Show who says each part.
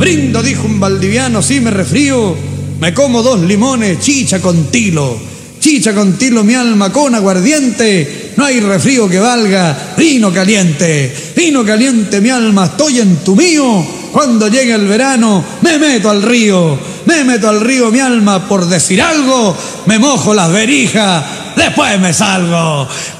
Speaker 1: Brindo, dijo un valdiviano, si me resfrío, me como 2 limones, chicha con tilo. Chicha con tilo, mi alma, con aguardiente. No hay resfrío que valga vino caliente. Vino caliente, mi alma, estoy en tu mío. Cuando llegue el verano, me meto al río. Me meto al río, mi alma, por decir algo. Me mojo las verijas, después me salgo.